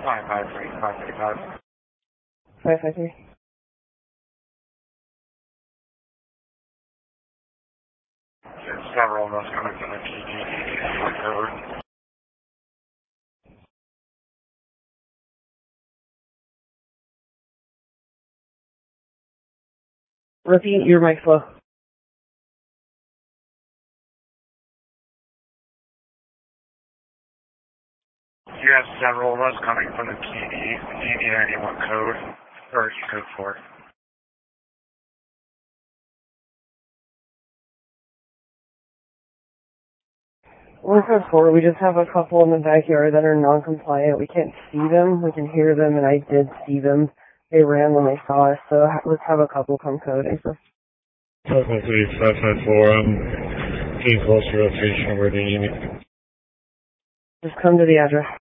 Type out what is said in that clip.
553. 553. There's several of us coming from the TD code. Repeat your mic flow. You have several of us coming from the TD91 code, or code 4. We're code 4. We just have a couple in the backyard that are non-compliant. We can't see them. We can hear them, and I did see them. They ran when they saw us, so let's have a couple come coding. 553, 554, I'm getting closer to location. Where do you need me? Just come to the address.